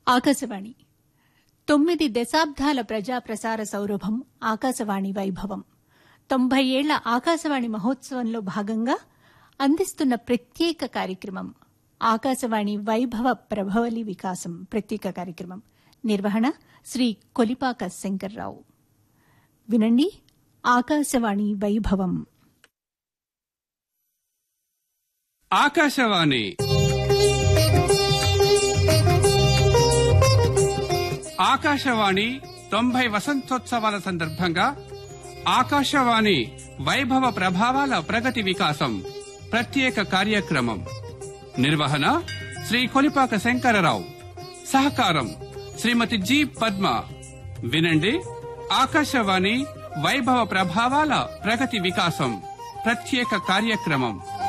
ఆకాశవాణి 9 దశాబ్దాల ప్రజాప్రసార సౌరభం ఆకాశవాణి వైభవం 90 ఏళ్ల ఆకాశవాణి మహోత్సవంలో భాగంగా అందిస్తున్న ప్రత్యేక కార్యక్రమం ఆకాశవాణి వైభవ ప్రభవలి వికాసం ప్రత్యేక కార్యక్రమం. నిర్వహణ శ్రీ కొలిపాక శంకర్రావు. వినండి ఆకాశవాణి వైభవం. ఆకాశవాణి ఆకాశవాణి 90 వసంతోత్సవాల సందర్భంగా ఆకాశవాణి వైభవ ప్రభావాల ప్రగతి వికాసం ప్రత్యేక కార్యక్రమం. నిర్వహణ శ్రీ కొలిపాక శంకరరావు. సహకారం శ్రీమతి జి పద్మ. వినండి ఆకాశవాణి వైభవ ప్రభావాల ప్రగతి వికాసం ప్రత్యేక కార్యక్రమం.